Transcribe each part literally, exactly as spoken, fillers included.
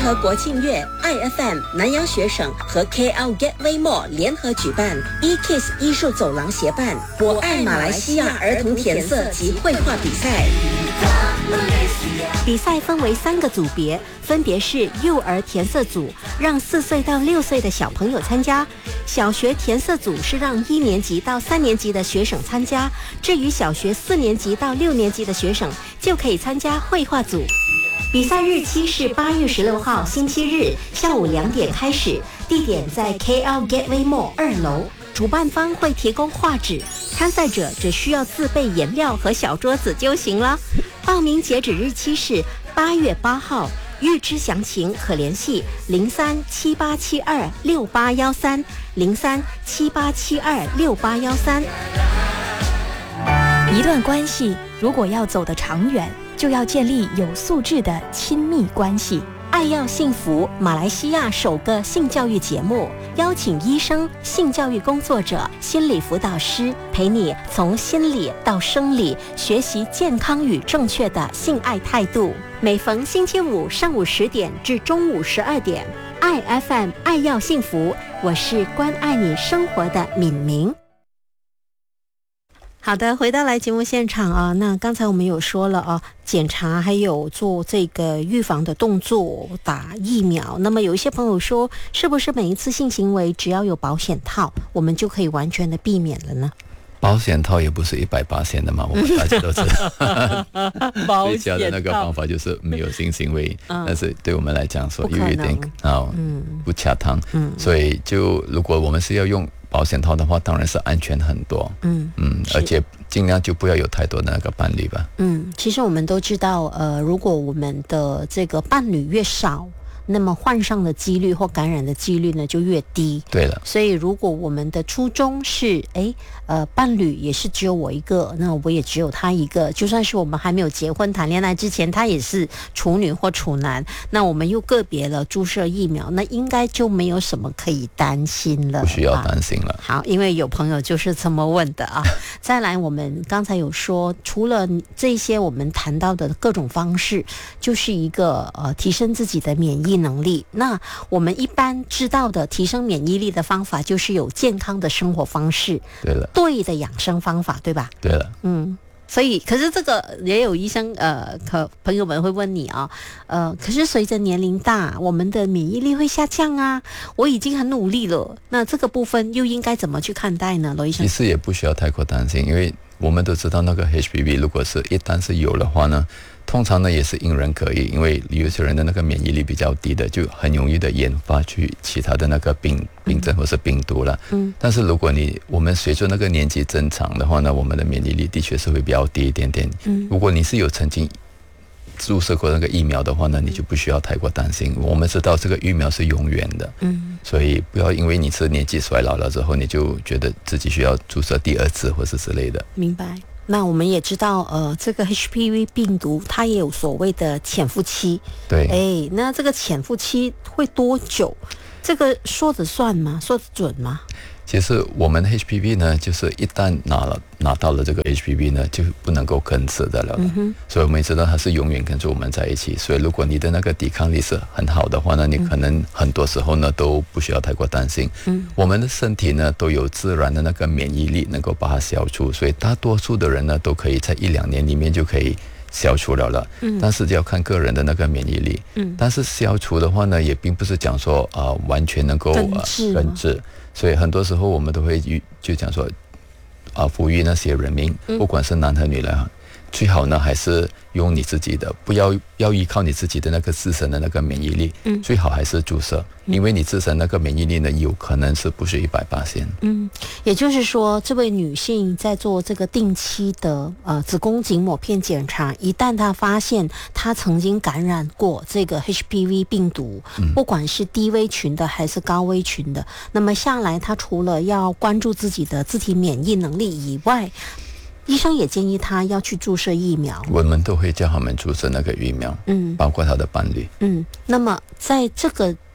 合国庆月 I F M 南洋学省和 K L Gateway Mall 联合举办 E-Kids 艺术走廊协办我爱马来西亚儿童填色及绘画比赛。比赛分为三个组别，分别是幼儿填色组，让四岁到六岁的小朋友参加；小学填色组是让一年级到三年级的学生参加；至于小学四年级到六年级的学生，就可以参加绘画组。比赛日期是八月十六号星期日下午两点开始，地点在 K L Gateway Mall 二楼。主办方会提供画纸，参赛者只需要自备颜料和小桌子就行了。报名截止日期是八月八号，预知详情可联系零三七八七二六八一三零三七八七二六八一三。 一段关系如果要走得长远，就要建立有素质的亲密关系。 爱要幸福，马来西亚首个性教育节目，邀请医生、性教育工作者、心理辅导师，陪你从心理到生理，学习健康与正确的性爱态度。每逢星期五上午十点至中午十二点，爱 F M 爱要幸福，我是关爱你生活的敏明。好的，回到来节目现场啊，那刚才我们有说了啊，检查还有做这个预防的动作，打疫苗。那么有一些朋友说，是不是每一次性行为只要有保险套，我们就可以完全的避免了呢？ 保险套也不是一百八千的嘛，我们大家都知道。最佳的那个方法就是没有性行为，嗯、但是对我们来讲说有一点啊、嗯、不恰当，嗯，所以就如果我们是要用保险套的话，当然是安全很多，嗯嗯，而且尽量就不要有太多的那个伴侣吧。 嗯，其实我们都知道，呃，如果我们的这个伴侣越少，那么患上的几率或感染的几率呢就越低。 对了， 所以如果我们的初衷是哎呃伴侣也是只有我一个，那我也只有他一个，就算是我们还没有结婚谈恋爱之前他也是处女或处男，那我们又个别了注射疫苗，那应该就没有什么可以担心了， 不需要担心了。 好，因为有朋友就是这么问的啊。再来，我们刚才有说，除了这些我们谈到的各种方式，就是一个呃提升自己的免疫能力。那我们一般知道的提升免疫力的方法，就是有健康的生活方式， 对了， 对的养生方法，对吧？ 对了， 嗯。所以，可是这个也有医生呃，可朋友们会问你啊，呃，可是随着年龄大，我们的免疫力会下降啊。我已经很努力了，那这个部分又应该怎么去看待呢，罗医生？ 其实也不需要太过担心，因为我们都知道那个 H P V 如果是一旦是有的话呢，通常呢也是因人可异，因为有些人的那个免疫力比较低的，就很容易的研发去其他的那个病病症或是病毒了。嗯，但是如果你我们随着那个年纪增长的话呢，我们的免疫力的确是会比较低一点点。嗯，如果你是有曾经注射过那个疫苗的话呢，你就不需要太过担心。我们知道这个疫苗是永远的，嗯，所以不要因为你是年纪衰老了之后，你就觉得自己需要注射第二次或是之类的。 明白。那我们也知道，呃，这个 H P V 病毒它也有所谓的潜伏期。 对。 哎，那这个潜伏期会多久？这个说得算吗？说得准吗？ 其实我们 H P V 呢，就是一旦拿了拿到了这个 H P V 呢，就不能够根治的了。嗯、所以我们也知道它是永远跟着我们在一起。所以如果你的那个抵抗力是很好的话呢，你可能很多时候呢都不需要太过担心。嗯，我们的身体呢都有自然的那个免疫力能够把它消除，所以大多数的人呢都可以在一两年里面就可以消除了了，嗯，但是要看个人的那个免疫力，嗯，但是消除的话呢，也并不是讲说啊、呃、完全能够根治、呃、 根治，所以很多时候我们都会就讲说啊、呃，呼吁那些人民，不管是男和女来，嗯、最好呢还是用你自己的，不要要依靠你自己的那个自身的那个免疫力，嗯，最好还是注射，嗯、因为你自身那个免疫力呢，有可能是不是一百八十， 嗯，也就是说，这位女性在做这个定期的呃子宫颈抹片检查，一旦她发现她曾经感染过这个 H P V 病毒，嗯、不管是低危群的还是高危群的，那么下来她除了要关注自己的自体免疫能力以外，医生也建议他要去注射疫苗， 我们都会叫他们注射那个疫苗，嗯，包括他的伴侣， 嗯。那么在这个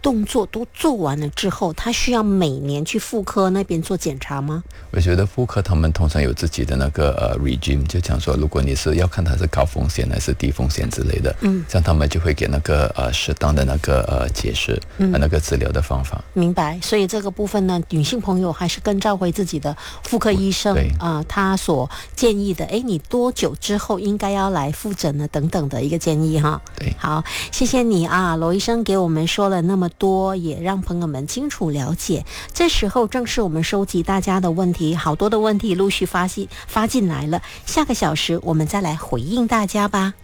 动作都做完了之后，他需要每年去妇科那边做检查吗？ 我觉得妇科他们通常有自己的那个呃 regime， 就讲说，如果你是要看他是高风险还是低风险之类的，嗯，这样他们就会给那个呃适当的那个呃解释，嗯、呃，那个治疗的方法。 明白。所以这个部分呢，女性朋友还是跟照回自己的妇科医生啊、呃，他所建议的，哎，你多久之后应该要来复诊呢？等等的一个建议哈。 对， 好，谢谢你啊，罗医生给我们说了那么多，也让朋友们清楚了解。这时候正是我们收集大家的问题，好多的问题陆续发发进来了。下个小时我们再来回应大家吧。